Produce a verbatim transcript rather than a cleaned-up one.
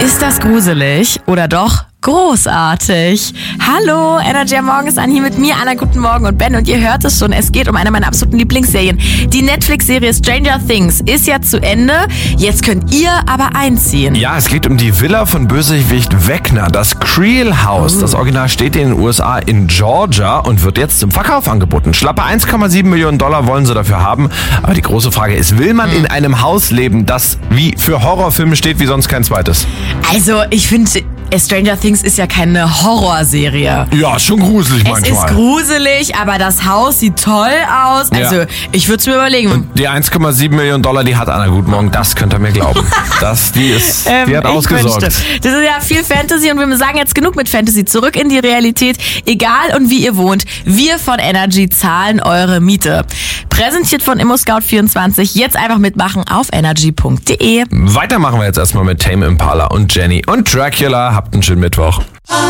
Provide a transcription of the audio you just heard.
Ist das gruselig oder doch großartig? Hallo, Energy am Morgen ist an hier mit mir, Anna, guten Morgen und Ben, und ihr hört es schon, es geht um eine meiner absoluten Lieblingsserien. Die Netflix-Serie Stranger Things ist ja zu Ende, jetzt könnt ihr aber einziehen. Ja, es geht um die Villa von Bösewicht Vecna, das Creel House. Das Original steht in den U S A in Georgia und wird jetzt zum Verkauf angeboten. Schlappe eins Komma sieben Millionen Dollar wollen sie dafür haben. Aber die große Frage ist, will man in einem Haus leben, das wie für Horrorfilme steht, wie sonst kein zweites? Also, ich finde, Stranger Things ist ja keine Horrorserie. Ja, ist schon gruselig Es manchmal. ist gruselig, aber das Haus sieht toll aus. Also, Ja. ich würde es mir überlegen. Und die eins Komma sieben Millionen Dollar, die hat Anna Guten Morgen, das könnt ihr mir glauben. Das, die ist, Ähm, die hat ich ausgesorgt. wünschte. Das ist ja viel Fantasy und wir sagen jetzt genug mit Fantasy. Zurück in die Realität. Egal und wie ihr wohnt, wir von Energy zahlen eure Miete. Präsentiert von ImmoScout vierundzwanzig. Jetzt einfach mitmachen auf energy punkt de. Weiter machen wir jetzt erstmal mit Tame Impala und Jenny und Dracula. Habt einen schönen Mittwoch.